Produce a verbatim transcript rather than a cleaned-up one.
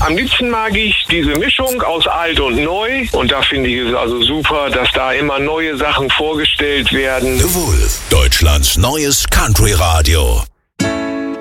am liebsten mag ich diese Mischung aus alt und neu. Und da finde ich es also super, dass da immer neue Sachen vorgestellt werden. The Wolf, Deutschlands neues Country-Radio.